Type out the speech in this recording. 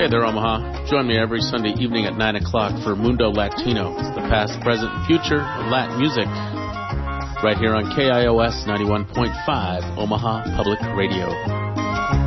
Hey there, Omaha. Join me every Sunday evening at 9 o'clock for Mundo Latino, the past, present, and future of Latin music, right here on KIOS 91.5, Omaha Public Radio.